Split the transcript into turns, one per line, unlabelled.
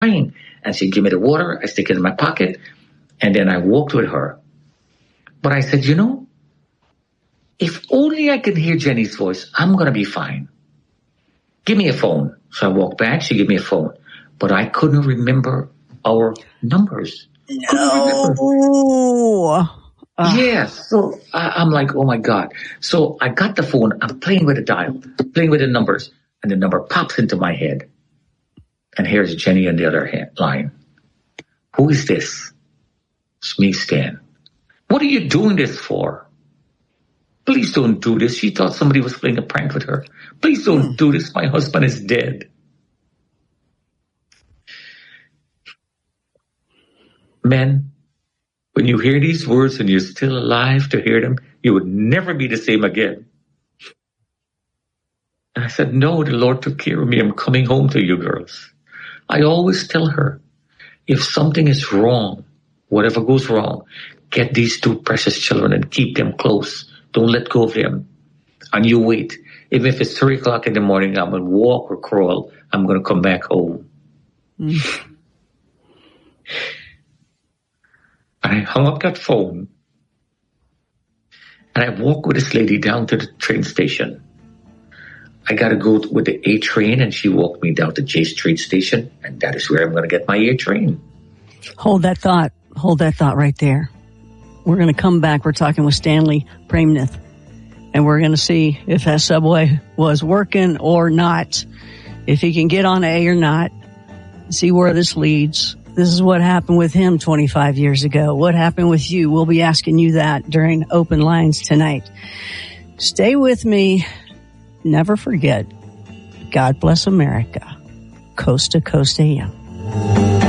And she'd give me the water. I stick it in my pocket. And then I walked with her. But I said, if only I could hear Jenny's voice, I'm going to be fine. Give me a phone. So I walked back. She gave me a phone. But I couldn't remember our numbers.
No.
Yes. So I'm like, oh my God. So I got the phone. I'm playing with the dial, playing with the numbers. And the number pops into my head. And here's Jenny on the other line. Who is this? It's me, Stan. What are you doing this for? Please don't do this. She thought somebody was playing a prank with her. Please don't do this. My husband is dead. Men, when you hear these words and you're still alive to hear them, you would never be the same again. And I said, no, the Lord took care of me. I'm coming home to you girls. I always tell her, if something is wrong, whatever goes wrong, get these two precious children and keep them close. Don't let go of them. And you wait. Even if it's 3 o'clock in the morning, I'm going to walk or crawl. I'm going to come back home. And I hung up that phone. And I walked with this lady down to the train station. I got to go with the A train, and she walked me down to J Street Station. And that is where I'm going to get my A train.
Hold that thought. Hold that thought right there. We're going to come back. We're talking with Stanley Premnath, and we're going to see if that subway was working or not, if he can get on A or not, see where this leads. This is what happened with him 25 years ago. What happened with you? We'll be asking you that during Open Lines tonight. Stay with me. Never forget, God bless America. Coast to Coast AM.